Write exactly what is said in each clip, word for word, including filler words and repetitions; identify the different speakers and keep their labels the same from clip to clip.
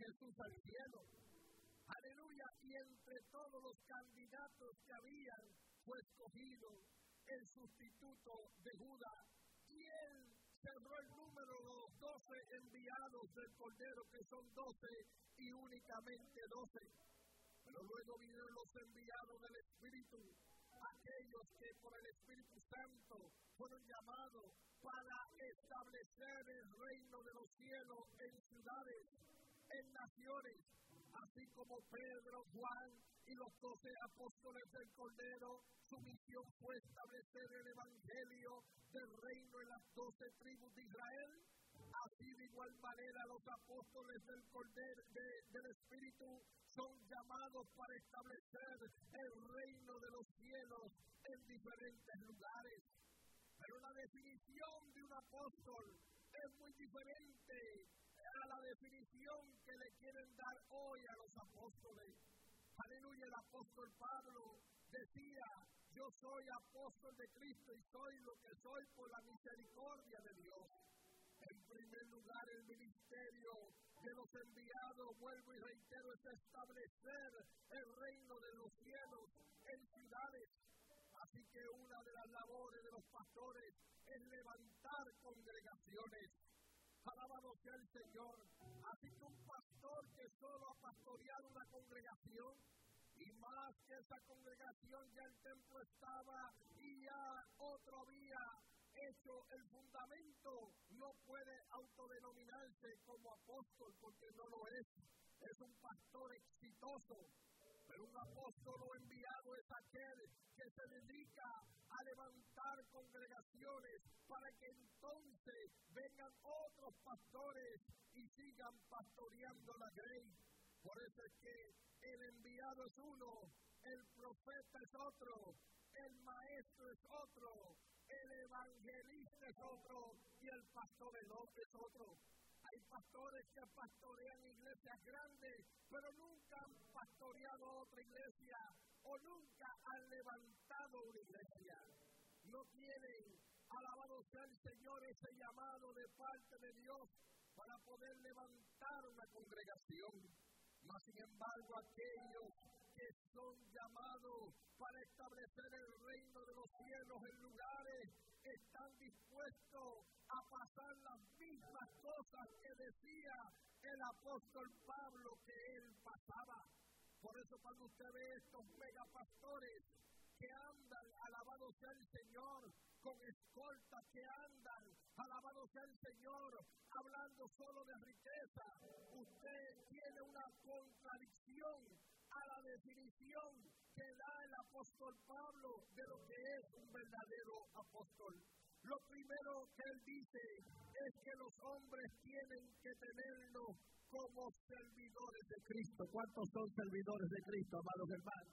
Speaker 1: Jesús al cielo. Aleluya, y entre todos los candidatos que habían, fue escogido el sustituto de Judas, y él cerró el número de los doce enviados del Cordero, que son doce y únicamente doce. Pero luego vinieron los enviados del Espíritu, aquellos que por el Espíritu Santo fueron llamados para establecer el reino de los cielos en ciudades, en naciones, así como Pedro, Juan y los doce apóstoles del Cordero. Su misión fue establecer el evangelio del reino en las doce tribus de Israel. Así de igual manera los apóstoles del Cordero, de, del Espíritu, son llamados para establecer el reino de los cielos en diferentes lugares. Pero la definición de un apóstol es muy diferente a la definición que le quieren dar hoy a los apóstoles. Aleluya, el apóstol Pablo decía: yo soy apóstol de Cristo y soy lo que soy por la misericordia de Dios. En primer lugar, el ministerio de los enviados, vuelvo y reitero, es establecer el reino de los cielos en ciudades. Así que una de las labores de los pastores es levantar congregaciones. Alabado sea el Señor. Así que un pastor que solo ha pastoreado una congregación, y más que esa congregación ya el templo estaba y ya otro había hecho el fundamento, no puede autodenominarse como apóstol, porque no lo es. Es un pastor exitoso. Pero un apóstol o enviado es aquel que se dedica a levantar congregaciones para que entonces vengan otros pastores y sigan pastoreando la grey. Por eso es que el enviado es uno, el profeta es otro, el maestro es otro, el evangelista es otro y el pastor es otro. Hay pastores que pastorean iglesias grandes, pero nunca han pastoreado otra iglesia o nunca han levantado una iglesia. No tienen, alabado sea el Señor, ese llamado de parte de Dios para poder levantar una congregación. Mas, sin embargo, aquellos que son llamados para establecer el reino de los cielos en lugares, están dispuestos a pasar las mismas cosas que decía el apóstol Pablo que él pasaba. Por eso cuando usted ve estos megapastores que andan, alabado sea el Señor, con escoltas que andan, alabado sea el Señor, hablando solo de riqueza, usted tiene una contradicción a la definición que da el apóstol Pablo de lo que es un verdadero apóstol. Lo primero que él dice es que los hombres tienen que tenerlo como servidores de Cristo. ¿Cuántos son servidores de Cristo, amados hermanos?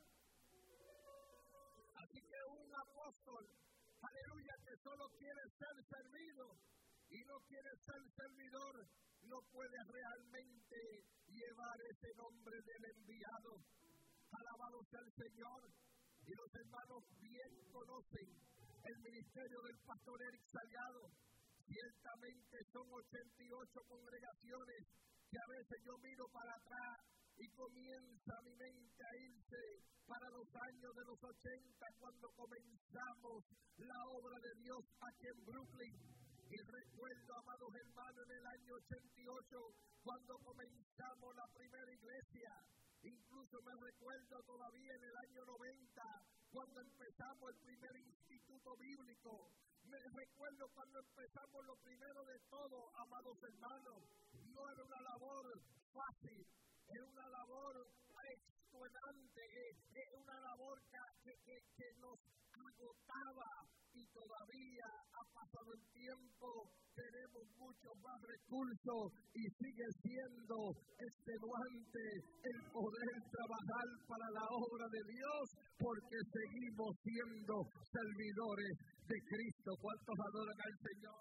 Speaker 1: Así que un apóstol, aleluya, que solo quiere ser servido y no quiere ser servidor, no puede realmente llevar ese nombre del enviado. Alabado sea el Señor. Y los hermanos bien conocen el ministerio del pastor Eric Salgado. Ciertamente son ochenta y ocho congregaciones que a veces yo miro para atrás y comienza mi mente a irse para los años de los ochenta, cuando comenzamos la obra de Dios aquí en Brooklyn. Y recuerdo, amados hermanos, en el año ochenta y ocho, cuando comenzamos la primera iglesia. Incluso me recuerdo todavía en el año noventa, cuando empezamos el primer instituto bíblico. Me recuerdo cuando empezamos lo primero de todo, amados hermanos. No era una labor fácil, era una labor extenuante, era una labor que, que, que nos agotaba. Y todavía ha pasado el tiempo, tenemos muchos más recursos y sigue siendo extenuante el poder trabajar para la obra de Dios, porque seguimos siendo servidores de Cristo. ¿Cuántos adoran al Señor?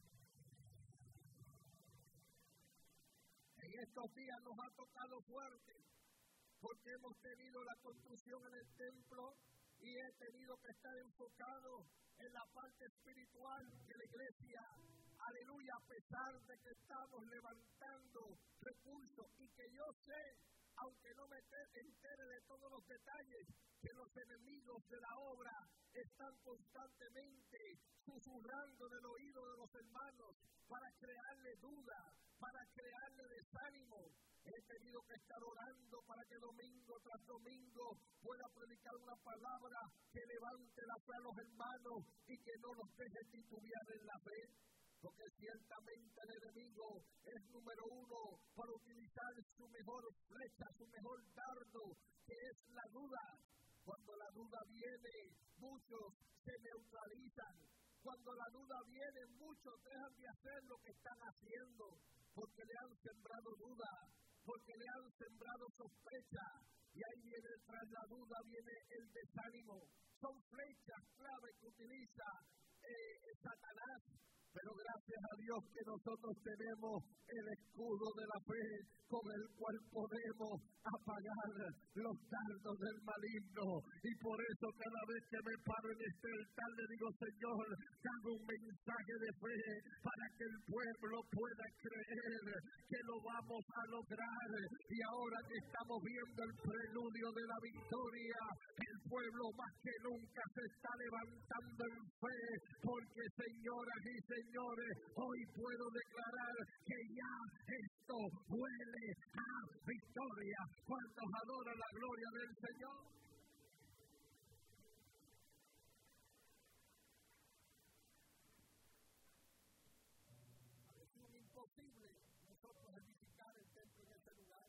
Speaker 1: En estos días nos ha tocado fuerte, porque hemos tenido la construcción en el templo y he tenido que estar enfocado en la parte espiritual de la iglesia. Aleluya, a pesar de que estamos levantando recursos y que yo sé, aunque no me entere de todos los detalles, que los enemigos de la obra están constantemente susurrando en el oído de los hermanos para crearle duda, para crearle desánimo. He tenido que estar orando para que domingo tras domingo pueda predicar una palabra que levante la fe a los hermanos y que no los deje titubear en la fe. Porque ciertamente el enemigo es número uno para utilizar su mejor flecha, su mejor dardo, que es la duda. Cuando la duda viene, muchos se neutralizan. Cuando la duda viene, muchos dejan de hacer lo que están haciendo, porque le han sembrado duda, porque le han sembrado sospecha. Y ahí viene, tras la duda, viene el desánimo. Son flechas clave que utiliza eh, Satanás. Pero gracias a Dios que nosotros tenemos el escudo de la fe con el cual podemos apagar los dardos del maligno. Y por eso cada vez que me paro en este altar le digo, Señor, dame un mensaje de fe para que el pueblo pueda creer que lo vamos a lograr. Y ahora que estamos viendo el preludio de la victoria, el pueblo más que nunca se está levantando en fe, porque señoras y señores, hoy puedo declarar que ya esto huele a victoria. ¿Cuántos adoran la gloria del Señor? Es un imposible nosotros edificar el templo en ese lugar.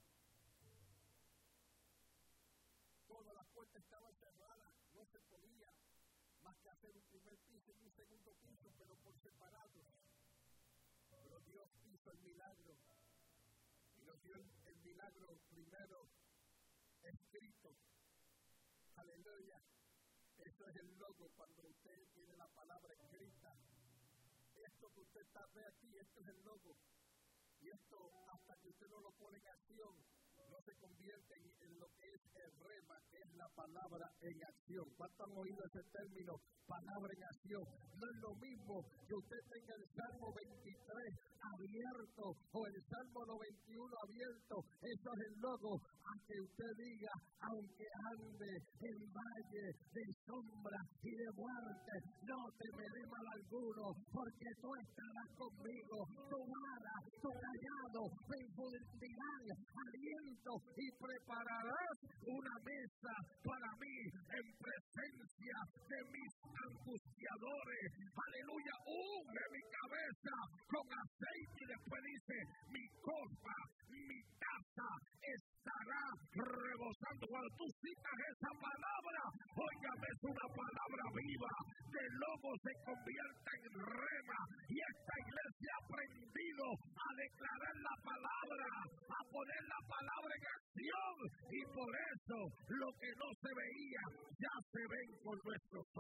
Speaker 1: Todas las puertas estaban cerradas, no se podía más que hacer un primer piso y un segundo piso, pero por separado. Pero Dios hizo el milagro. Y nos dio el, el milagro primero escrito. Aleluya. Eso es el logo cuando usted tiene la palabra escrita. Esto que usted está ve aquí, esto es el logo. Y esto, hasta que usted no lo pone en acción, no se convierte en, en lo que es el rema, que es la palabra en acción. ¿Cuántos han oído ese término? Palabra en acción. No es lo mismo que usted tenga el Salmo veintitrés abierto o el Salmo noventa y uno abierto. Eso es el logo. A que usted diga, aunque ande en valle de sombra y de muerte, no temeré mal alguno, porque tú estarás conmigo. Tu vara, tu callado me infundirán aliento y prepararás una mesa para mí en presencia de mis angustiadores. Aleluya, unge mi cabeza con aceite y después dice, mi copa, mi taza estará rebosando. Cuando tú citas esa palabra, óigame, es una palabra viva. De lobo se convierte en rema. Y esta iglesia ha aprendido a declarar la palabra, a poner la palabra en acción. Y por eso lo que no se veía ya se ven con nuestros ojos.